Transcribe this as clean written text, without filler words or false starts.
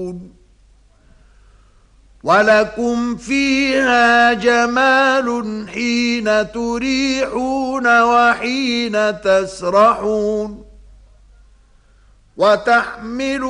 ولكم فيها جمال حين تريحون وحين تسرحون وتحملون